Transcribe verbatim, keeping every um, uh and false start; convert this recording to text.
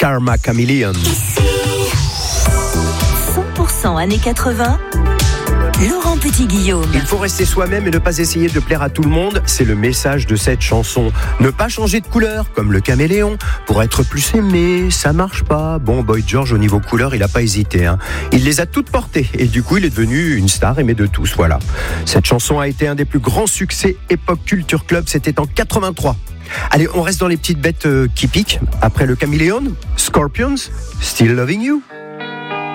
Karma Chameleon. cent pour cent années quatre-vingts, Laurent Petit-Guillaume. Il faut rester soi-même et ne pas essayer de plaire à tout le monde. C'est le message de cette chanson. Ne pas changer de couleur, comme le caméléon. Pour être plus aimé, ça marche pas. Bon, Boy George, au niveau couleur, il a pas hésité. Hein. Il les a toutes portées. Et du coup, il est devenu une star aimée de tous. Voilà. Cette chanson a été un des plus grands succès Époque Culture Club. C'était en quatre-vingt-trois. Allez, on reste dans les petites bêtes euh, qui piquent. Après le caméléon, Scorpions, Still Loving You.